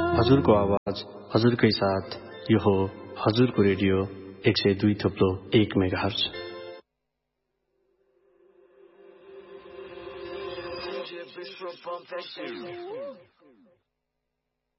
हजुरको आवाज हजुरकै साथ यो हो हजुरको रेडियो 102.1 मेगाहर्ज।